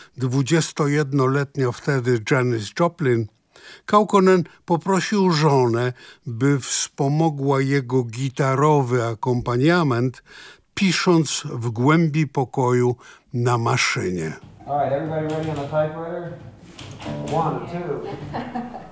21-letnia wtedy Janis Joplin, Kaukonen poprosił żonę, by wspomogła jego gitarowy akompaniament, pisząc w głębi pokoju na maszynie. All right, everybody ready on the typewriter? 1, 2.